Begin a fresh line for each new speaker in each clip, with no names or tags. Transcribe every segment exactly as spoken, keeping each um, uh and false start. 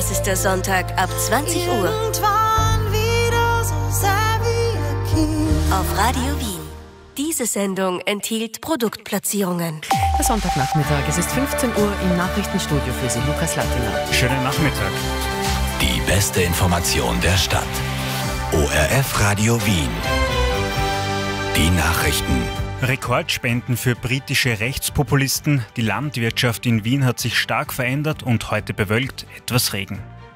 Das ist der Sonntag ab zwanzig Uhr.
Wieder so sehr wie ein Kind.
Auf Radio Wien. Diese Sendung enthielt Produktplatzierungen.
Der Sonntagnachmittag, es ist fünfzehn Uhr im Nachrichtenstudio für Sie, Lukas Lattinger.
Schönen Nachmittag.
Die beste Information der Stadt. O R F Radio Wien. Die Nachrichten.
Rekordspenden für britische Rechtspopulisten. Die Landwirtschaft in Wien hat sich stark verändert und heute bewölkt etwas Regen.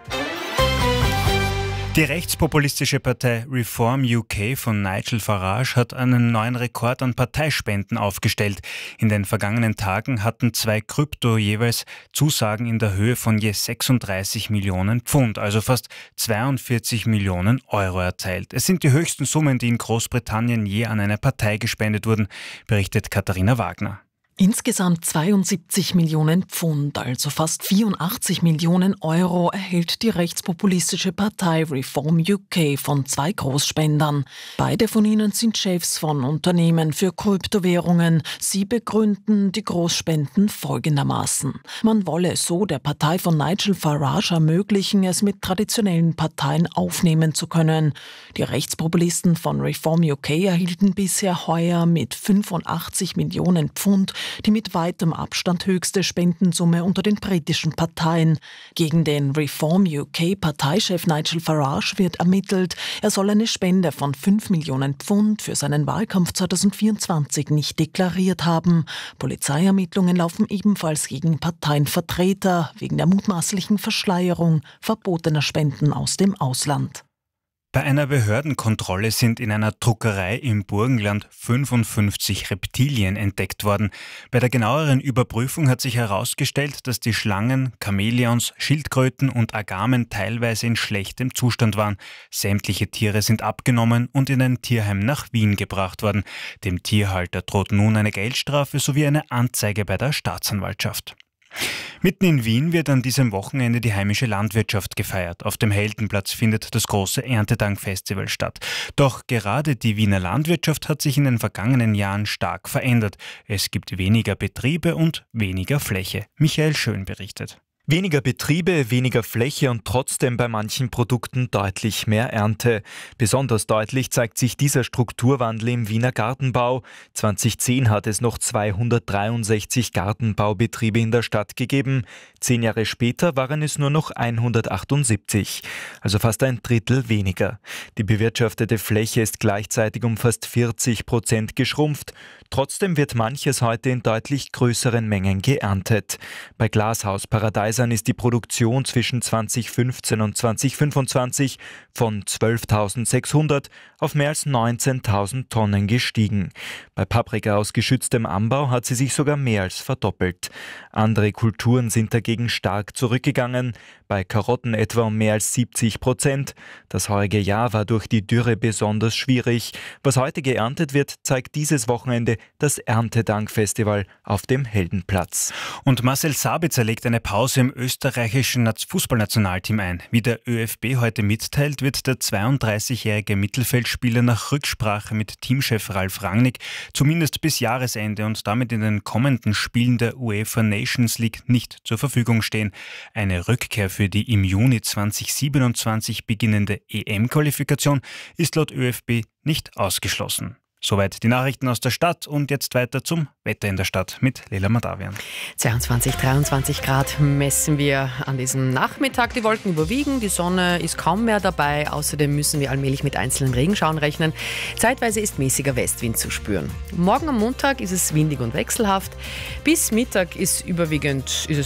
Die rechtspopulistische Partei Reform U K von Nigel Farage hat einen neuen Rekord an Parteispenden aufgestellt. In den vergangenen Tagen hatten zwei Krypto jeweils Zusagen in der Höhe von je sechsunddreißig Millionen Pfund, also fast zweiundvierzig Millionen Euro erteilt. Es sind die höchsten Summen, die in Großbritannien je an eine Partei gespendet wurden, berichtet Katharina Wagner.
Insgesamt zweiundsiebzig Millionen Pfund, also fast vierundachtzig Millionen Euro, erhält die rechtspopulistische Partei Reform U K von zwei Großspendern. Beide von ihnen sind Chefs von Unternehmen für Kryptowährungen. Sie begründen die Großspenden folgendermaßen. Man wolle so der Partei von Nigel Farage ermöglichen, es mit traditionellen Parteien aufnehmen zu können. Die Rechtspopulisten von Reform U K erhielten bisher heuer mit fünfundachtzig Millionen Pfund die mit weitem Abstand höchste Spendensumme unter den britischen Parteien. Gegen den Reform U K-Parteichef Nigel Farage wird ermittelt, er soll eine Spende von fünf Millionen Pfund für seinen Wahlkampf zweitausendvierundzwanzig nicht deklariert haben. Polizeiermittlungen laufen ebenfalls gegen Parteienvertreter wegen der mutmaßlichen Verschleierung verbotener Spenden aus dem Ausland.
Bei einer Behördenkontrolle sind in einer Druckerei im Burgenland fünfundfünfzig Reptilien entdeckt worden. Bei der genaueren Überprüfung hat sich herausgestellt, dass die Schlangen, Chamäleons, Schildkröten und Agamen teilweise in schlechtem Zustand waren. Sämtliche Tiere sind abgenommen und in ein Tierheim nach Wien gebracht worden. Dem Tierhalter droht nun eine Geldstrafe sowie eine Anzeige bei der Staatsanwaltschaft. Mitten in Wien wird an diesem Wochenende die heimische Landwirtschaft gefeiert. Auf dem Heldenplatz findet das große Erntedankfestival statt. Doch gerade die Wiener Landwirtschaft hat sich in den vergangenen Jahren stark verändert. Es gibt weniger Betriebe und weniger Fläche. Michael Schön berichtet.
Weniger Betriebe, weniger Fläche und trotzdem bei manchen Produkten deutlich mehr Ernte. Besonders deutlich zeigt sich dieser Strukturwandel im Wiener Gartenbau. zweitausendzehn hat es noch zweihundertdreiundsechzig Gartenbaubetriebe in der Stadt gegeben. Zehn Jahre später waren es nur noch hundertachtundsiebzig, also fast ein Drittel weniger. Die bewirtschaftete Fläche ist gleichzeitig um fast vierzig Prozent geschrumpft. Trotzdem wird manches heute in deutlich größeren Mengen geerntet. Bei Glashaus Paradies ist die Produktion zwischen zweitausendfünfzehn und zweitausendfünfundzwanzig von zwölftausendsechshundert auf mehr als neunzehntausend Tonnen gestiegen. Bei Paprika aus geschütztem Anbau hat sie sich sogar mehr als verdoppelt. Andere Kulturen sind dagegen stark zurückgegangen, bei Karotten etwa um mehr als siebzig Prozent. Das heurige Jahr war durch die Dürre besonders schwierig. Was heute geerntet wird, zeigt dieses Wochenende das Erntedankfestival auf dem Heldenplatz.
Und Marcel Sabitzer legt eine Pause im österreichischen Fußballnationalteam ein. Wie der ÖFB heute mitteilt, wird der zweiunddreißigjährige Mittelfeldspieler nach Rücksprache mit Teamchef Ralf Rangnick zumindest bis Jahresende und damit in den kommenden Spielen der UEFA Nations League nicht zur Verfügung stehen. Eine Rückkehr für die im Juni zweitausendsiebenundzwanzig beginnende E M-Qualifikation ist laut ÖFB nicht ausgeschlossen. Soweit die Nachrichten aus der Stadt und jetzt weiter zum Wetter in der Stadt mit Lela Madavian.
zweiundzwanzig, dreiundzwanzig Grad messen wir an diesem Nachmittag. Die Wolken überwiegen, die Sonne ist kaum mehr dabei. Außerdem müssen wir allmählich mit einzelnen Regenschauern rechnen. Zeitweise ist mäßiger Westwind zu spüren. Morgen am Montag ist es windig und wechselhaft. Bis Mittag ist überwiegend ist es